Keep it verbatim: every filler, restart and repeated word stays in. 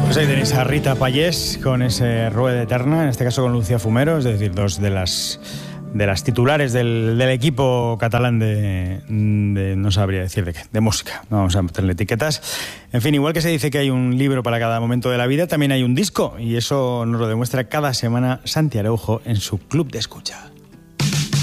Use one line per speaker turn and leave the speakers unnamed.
Pues ahí tenéis a Rita Pallés con ese Rueda Eterna, en este caso con Lucía Fumero, es decir, dos de las de las titulares del, del equipo catalán de, de, no sabría decir de qué, de música, no vamos a meterle etiquetas. En fin, igual que se dice que hay un libro para cada momento de la vida, también hay un disco, y eso nos lo demuestra cada semana Santi Araujo en su Club de Escucha.